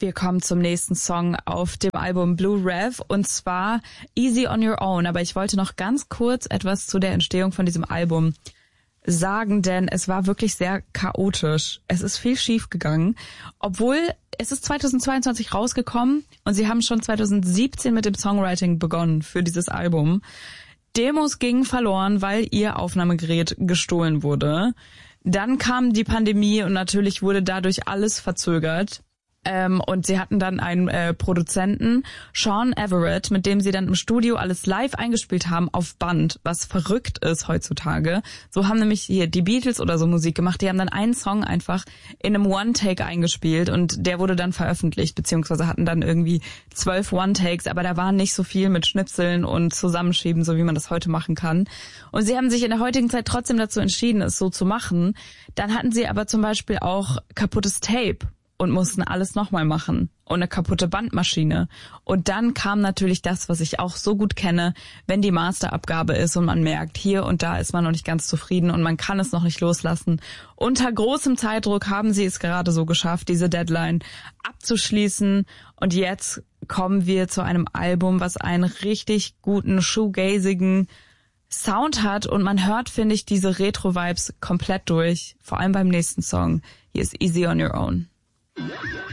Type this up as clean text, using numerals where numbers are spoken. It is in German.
Wir kommen zum nächsten Song auf dem Album Blue Rev und zwar Easy on Your Own. Aber ich wollte noch ganz kurz etwas zu der Entstehung von diesem Album sagen, denn es war wirklich sehr chaotisch. Es ist viel schief gegangen, obwohl es ist 2022 rausgekommen und sie haben schon 2017 mit dem Songwriting begonnen für dieses Album. Demos gingen verloren, weil ihr Aufnahmegerät gestohlen wurde. Dann kam die Pandemie und natürlich wurde dadurch alles verzögert. Und sie hatten dann einen Produzenten, Sean Everett, mit dem sie dann im Studio alles live eingespielt haben auf Band, was verrückt ist heutzutage. So haben nämlich hier die Beatles oder so Musik gemacht. Die haben dann einen Song einfach in einem One-Take eingespielt und der wurde dann veröffentlicht, beziehungsweise hatten dann irgendwie 12 One-Takes, aber da war nicht so viel mit Schnipseln und Zusammenschieben, so wie man das heute machen kann. Und sie haben sich in der heutigen Zeit trotzdem dazu entschieden, es so zu machen. Dann hatten sie aber zum Beispiel auch kaputtes Tape und mussten alles nochmal machen und eine kaputte Bandmaschine. Und dann kam natürlich das, was ich auch so gut kenne, wenn die Masterabgabe ist und man merkt, hier und da ist man noch nicht ganz zufrieden und man kann es noch nicht loslassen. Unter großem Zeitdruck haben sie es gerade so geschafft, diese Deadline abzuschließen. Und jetzt kommen wir zu einem Album, was einen richtig guten, shoegazigen Sound hat und man hört, finde ich, diese Retro-Vibes komplett durch, vor allem beim nächsten Song. Hier ist Easy on Your Own.